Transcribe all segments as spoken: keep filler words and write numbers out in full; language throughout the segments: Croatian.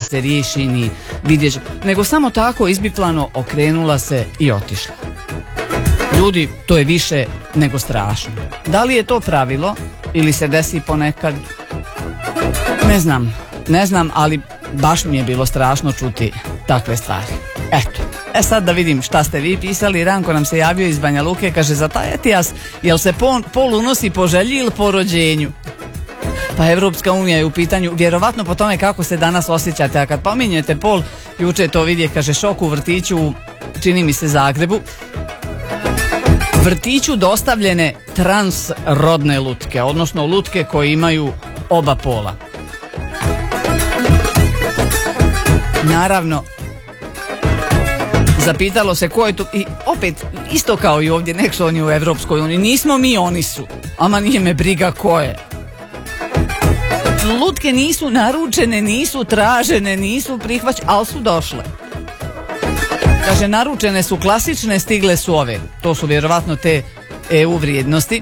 se riješi ni vidjet će, nego samo tako izbiplano okrenula se i otišla. Ljudi, to je više nego strašno. Da li je to pravilo ili se desi ponekad? Ne znam, ne znam, ali baš mi je bilo strašno čuti takve stvari. Eto, e sad da vidim šta ste vi pisali. Ranko nam se javio iz Banja Luke, kaže za taj Etijas, jel se pol, pol unosi po želji ili po rođenju? Pa Evropska unija je u pitanju, vjerovatno po tome kako se danas osjećate, a kad pominjete pol, juče to vidje, kaže šok u vrtiću u, čini mi se, Zagrebu. Vrtiću dostavljene transrodne lutke, odnosno lutke koje imaju oba pola. Naravno, zapitalo se ko je to, i opet isto kao i ovdje, nek su oni u Evropskoj uniji, nismo mi, oni su, ama nije me briga ko je. Lutke nisu naručene, nisu tražene, nisu prihvaćene, ali su došle. Kaže, naručene su klasične, stigle su ove. To su vjerovatno te E U vrijednosti.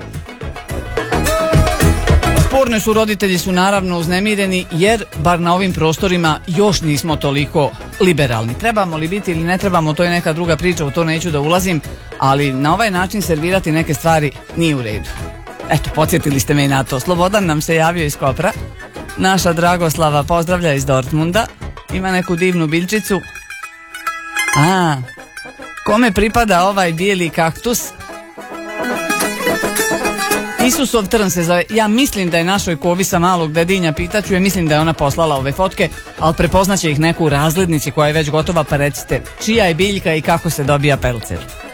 Sporne su, roditelji su naravno uznemireni, jer bar na ovim prostorima još nismo toliko liberalni. Trebamo li biti ili ne trebamo, to je neka druga priča, u to neću da ulazim, ali na ovaj način servirati neke stvari nije u redu. Eto, podsjetili ste me i na to. Slobodan nam se javio iz Kopra. Naša Dragoslava pozdravlja iz Dortmunda. Ima neku divnu biljčicu. A, kome pripada ovaj bijeli kaktus? Isusov trn se zove. Ja mislim da je našoj Kovi sa Malog Dedinja, pitaću je, mislim da je ona poslala ove fotke, ali prepoznaće ih neku u razglednici koja je već gotova, pa recite čija je biljka i kako se dobija pelcer.